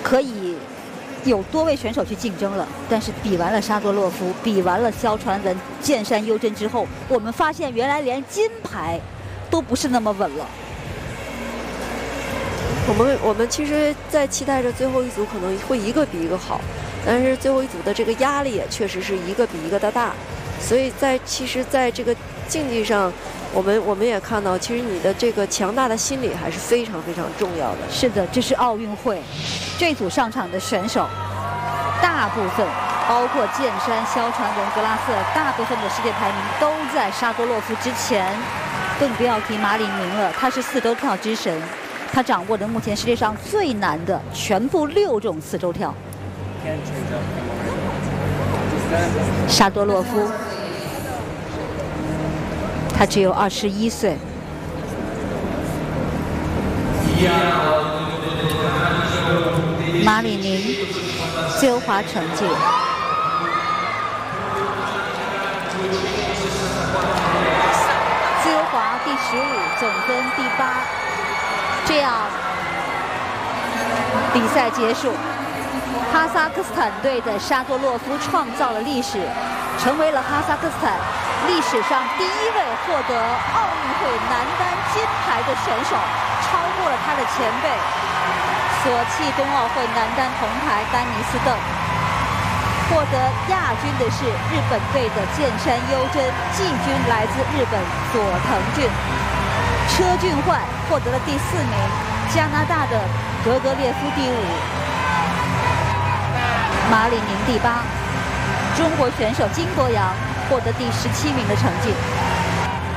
可以有多位选手去竞争了。但是比完了沙多洛夫，比完了肖传文、剑山优真之后，我们发现原来连金牌都不是那么稳了。 我们其实在期待着最后一组可能会一个比一个好，但是最后一组的这个压力也确实是一个比一个的大，所以其实在这个竞技上，我们也看到，其实你的这个强大的心理还是非常非常重要的。 是的，这是奥运会，这组上场的选手，大部分包括剑山、肖传文、格拉瑟，大部分的世界排名都在沙多洛夫之前，更不要提马里宁了，他是四周跳之神。他掌握的目前世界上最难的全部6种四周跳。沙多洛夫，他只有21岁。马里宁自由滑成绩自由滑第15，总分第8。这样，比赛结束。哈萨克斯坦队的沙多洛夫创造了历史，成为了哈萨克斯坦历史上第1位获得奥运会男单金牌的选手，超过了他的前辈索契冬奥会男单铜牌丹尼斯邓。获得亚军的是日本队的剑山优真，季军来自日本佐藤俊。车俊焕获得了第4名，加拿大的格格列夫第5，马里宁第8，中国选手金博洋获得第17名的成绩。